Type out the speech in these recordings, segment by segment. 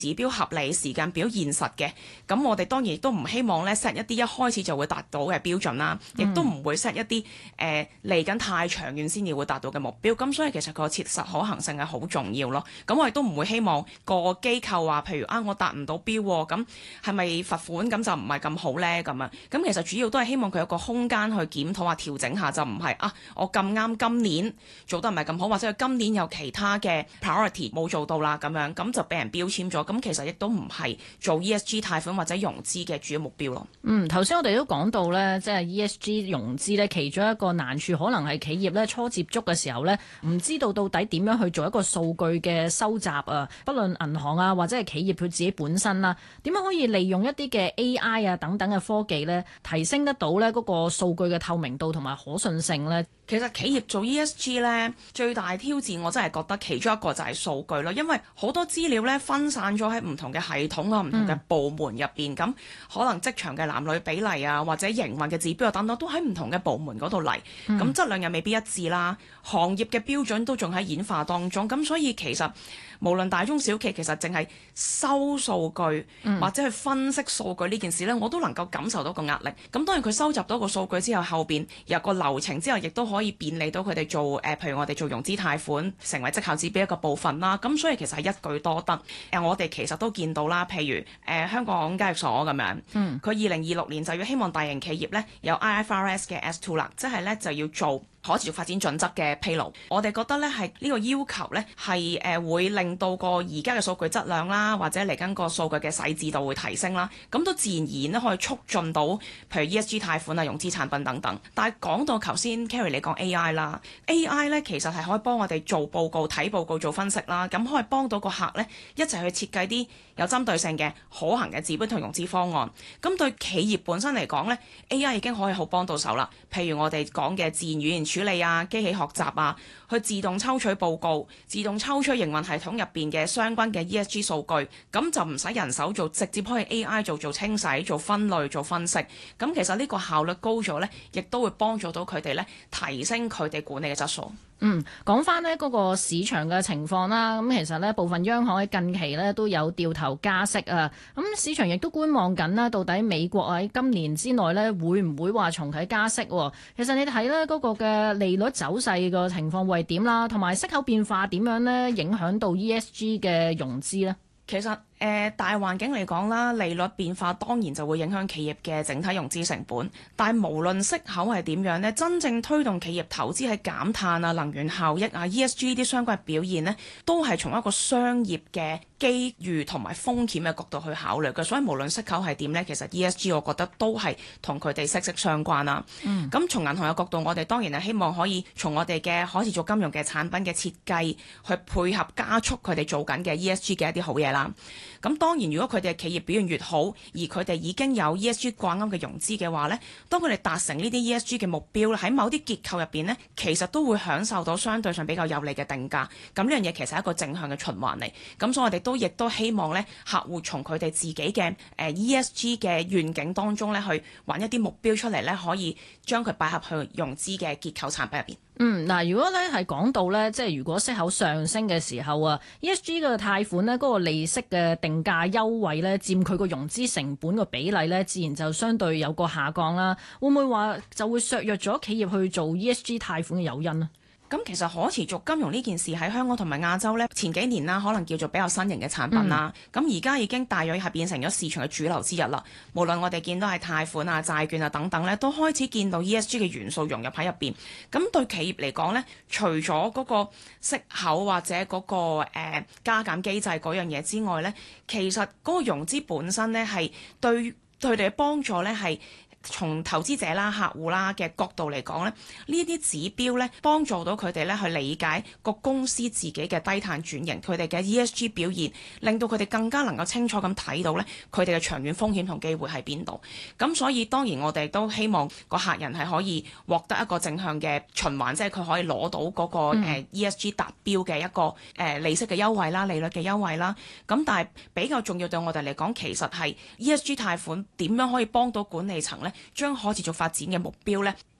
指標合理、時間表現實嘅，咁我哋當然亦都唔希望咧 set 一啲一開始就會達到嘅標準啦，亦都唔會 set 一啲嚟緊太長遠先至會達到嘅目標。咁所以其實個切實可行性係好重要咯。咁我哋都唔會希望個機構話，譬如我達唔到標喎，咁係咪罰款咁就唔係咁好咧？咁啊，咁其實主要都係希望佢有個空間去檢討啊、調整下，就唔係我咁啱今年做得唔係咁好，或者佢今年有其他嘅 priority 冇做到啦，咁樣咁就俾人標籤咗。咁其實亦都唔係做 ESG 貸款或者融資嘅主要目標咯。 頭先我哋都講到咧，即係 ESG 融資咧，其中一個難處可能係企業咧初接觸嘅時候咧，唔知道到底點樣去做一個數據嘅收集啊，不論銀行啊或者係企業佢自己本身啦，點樣可以利用一啲嘅 AI 啊等等嘅科技咧，提升得到咧嗰個數據嘅透明度同埋可信性咧？ 其實企業做 ESG 咧，最大挑戰我真係覺得其中一個就係數據咯，因為好多資料咧分散咗喺唔同嘅系統啊、唔同嘅部門入邊，咁可能職場嘅男女比例啊，或者營運嘅指標啊等等，都喺唔同嘅部門嗰度嚟，咁質量又未必一致啦，行業嘅標準都仲喺演化當中，咁所以其實無論大中小企，其實淨係收數據或者去分析數據呢件事呢，我都能夠感受到個壓力。咁當然佢收集到個數據之後，後邊有個流程之後，亦都可以便利到佢哋做譬如我哋做融資貸款，成為績效指標一個部分啦。咁所以其實係一舉多得。我哋其實都見到啦，譬如香港交易所咁樣，佢2026年就要希望大型企業呢有 IFRS 嘅 S2 啦，即係呢就要做可持續發展準則嘅披露。我哋覺得咧係呢個要求咧係會令到個而家嘅數據質量啦，或者嚟緊個數據嘅細緻度會提升啦，咁都自然而然咧可以促進到譬如 ESG 貸款啊、融資產品等等。但係講到頭先 Carrie 你講 AI 啦，AI 咧其實係可以幫我哋做報告、睇報告、做分析啦，咁可以幫到個客咧一齊去設計啲有針對性嘅可行嘅指標同融資方案。咁對企業本身嚟講咧，AI 已經可以好幫到手啦。譬如我哋講嘅自然語言處理啊、機器學習啊，去自動抽取報告、自動抽取營運系統入邊嘅相關嘅 ESG 數據，咁就唔使人手做，直接可以 AI 做清洗、做分類、做分析。咁其實呢個效率高咗呢，亦都會幫助到佢哋呢，提升佢哋管理嘅質素。 講翻呢嗰個市場嘅情況啦，咁其實呢部分央行喺近期呢都有掉頭加息啊，咁市場亦都觀望緊啦，到底美國喺今年之內呢會唔會話重啟加息？其實你睇呢嗰個嘅利率走勢個情況會係點啦，同埋息口變化點樣呢影響到 ESG 嘅融資呢？ 其實大環境嚟講啦，利率變化當然就會影響企業嘅整體融資成本。但係無論息口係點樣呢，真正推動企業投資喺減碳啊、能源效益啊、ESG 呢啲相關嘅表現呢，都係從一個商業嘅機遇同埋風險嘅角度去考慮嘅。所以無論息口係點呢，其實 ESG 我覺得都係同佢哋息息相關啦。咁從銀行嘅角度，我哋當然係希望可以從我哋嘅可持續金融嘅產品嘅設計去配合加速佢哋做緊嘅 ESG 嘅一啲好嘢啦。咁當然，如果佢哋嘅企業表現越好，而佢哋已經有 ESG 掛鈎嘅融資嘅話呢，當佢哋達成呢啲 ESG 嘅目標喺某啲結構入邊呢，其實都會享受到相對上比較有利嘅定價。咁呢樣嘢其實係一個正向嘅循環嚟。咁所以我哋都亦都希望呢，客戶從佢哋自己嘅ESG 嘅願景當中呢，去揾一啲目標出嚟呢，可以將佢擺入去融資嘅結構產品入邊。 如果咧係講到咧，即係如果息口上升嘅時候啊，ESG 嘅貸款咧嗰個利息嘅定價優惠咧，佔佢個融資成本個比例咧，自然就相對有個下降啦。會唔會話就會削弱咗企業去做 ESG 貸款嘅誘因呢？ 咁其實可持續金融呢件事喺香港同埋亞洲呢，前幾年啦，可能叫做比較新型嘅產品啦。咁而家已經大約係變成咗市場嘅主流之一啦。無論我哋見到係貸款啊、債券啊等等呢，都開始見到 ESG 嘅元素融入喺入邊。咁對企業嚟講呢，除咗嗰個息口或者嗰個加減機制嗰樣嘢之外呢，其實嗰個融資本身呢，係對佢哋嘅幫助呢係。從投資者啦、客戶啦嘅角度嚟講咧，呢啲指標咧幫助到佢哋咧去理解個公司自己嘅低碳轉型，佢哋嘅 ESG 表現，令到佢哋更加能夠清楚咁睇到咧佢哋嘅長遠風險同機會喺邊度。咁所以當然我哋都希望個客人係可以獲得一個正向嘅循環，即係佢可以攞到嗰個ESG 達標嘅一個利息嘅優惠啦、利率嘅優惠啦。咁但係比較重要對我哋嚟講，其實係 ESG 貸款點樣可以幫到管理層咧，將可持續發展嘅目標咧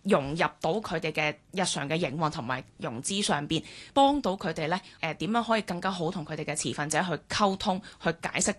融入到佢哋嘅日常嘅營運同埋融資上邊，幫到佢哋咧點樣可以更加好同佢哋嘅持份者去溝通，去解釋